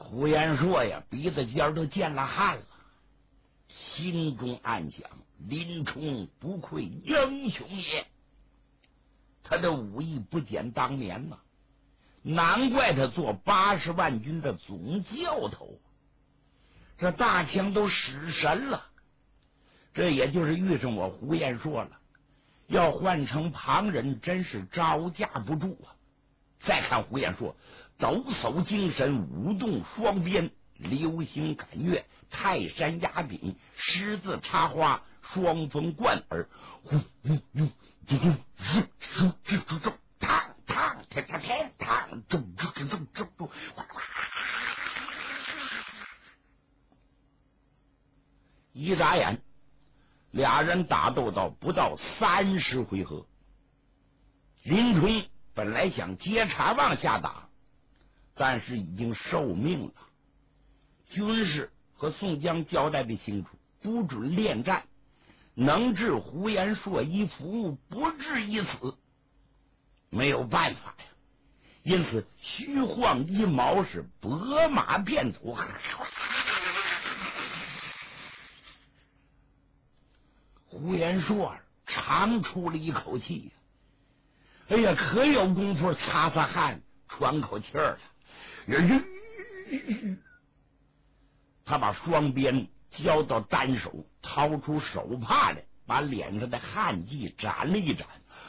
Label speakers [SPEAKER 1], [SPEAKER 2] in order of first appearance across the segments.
[SPEAKER 1] 胡延硕呀，鼻子尖都见了汗了，心中暗想：林冲不愧英雄也，他的武艺不减当年呐，难怪他做80万军的总教头，这大枪都使神了。这也就是遇上我胡延硕了，要换成旁人真是招架不住啊。再看胡延硕，抖擞精神，舞动双鞭，流星赶月，泰山压顶，狮子插花，双峰贯耳，呼呼呼，嘟嘟，嗖嗖嗖嗖，嘡嘡，嘡嘡嘡，嘡，咚咚咚咚咚咚，哗哗。一眨眼，俩人打斗到不到30回合。林冲本来想接茬往下打，但是已经受命了。军士和宋江交代的清楚，不准恋战，能置胡延硕一俘，不置一死。没有办法呀，因此虚晃一毛，是拨马便走。胡延硕长出了一口气，哎呀，可有功夫擦擦汗，喘口气儿了。他把双鞭交到单手，掏出手帕来，把脸上的汗迹沾了一沾。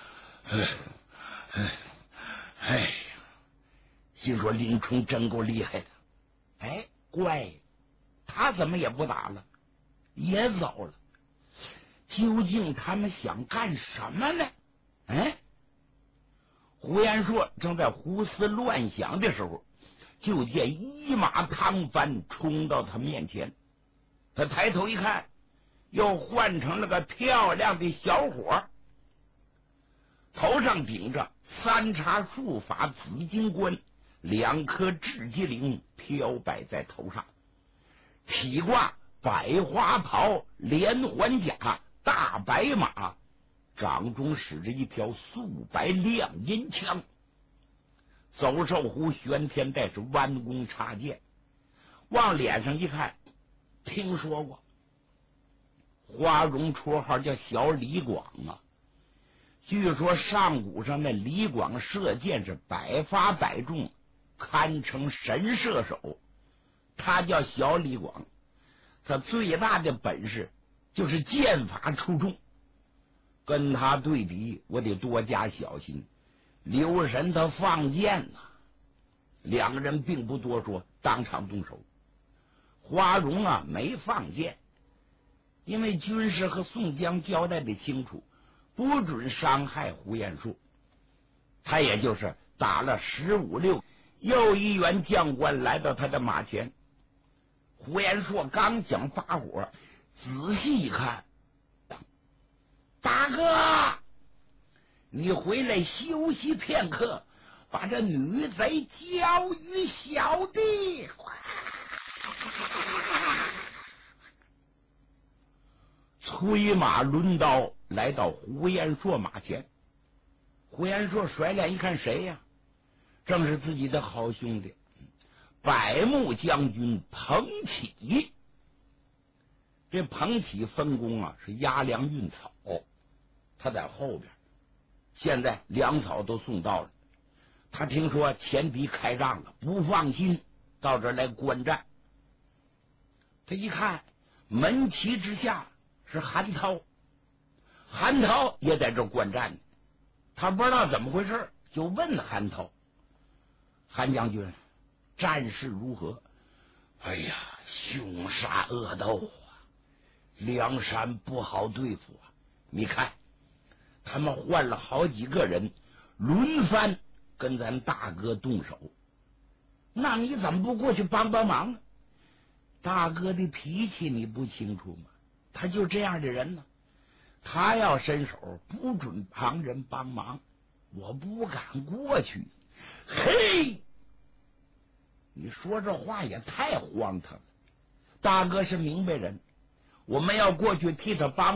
[SPEAKER 1] 哎呀，心说林冲真够厉害的。哎，怪，他怎么也不打了，也走了。究竟他们想干什么呢？哎，胡延硕正在胡思乱想的时候，就见一马趟帆冲到他面前。他抬头一看，又换成了个漂亮的小伙，头上顶着3叉束发紫金冠，2颗雉鸡翎飘摆在头上，披挂百花袍，连环甲，大白马，掌中使着一条素白亮银枪，走兽弧玄天带是弯弓插箭。往脸上一看，听说过花荣，绰号叫小李广啊。据说上古上那李广射箭是百发百中，堪称神射手。他叫小李广，他最大的本事就是剑法出众。跟他对敌，我得多加小心，留神他放箭呐。2个人并不多说，当场动手。花荣啊没放箭，因为军师和宋江交代的清楚，不准伤害胡延硕。他也就是打了15、16，又一员将官来到他的马前。胡延硕刚想发火，仔细一看，大哥，你回来休息片刻，把这女贼交于小弟。催马抡刀来到胡延硕马前。胡延硕甩脸一看，谁呀？正是自己的好兄弟百目将军彭起。这彭起分工啊是押粮运草，他在后边，现在粮草都送到了。他听说前敌开仗了，不放心，到这儿来观战。他一看门旗之下是韩涛，韩涛也在这观战呢。他不知道怎么回事，就问韩涛：“韩将军，战事如何？”“哎呀，凶杀恶斗啊，梁山不好对付啊！你看，他们换了好几个人，轮番跟咱大哥动手。那你怎么不过去帮帮忙呢？”“大哥的脾气你不清楚吗？他就这样的人呢。他要伸手，不准旁人帮忙，我不敢过去。”“嘿，你说这话也太荒唐了！大哥是明白人，我们要过去替他帮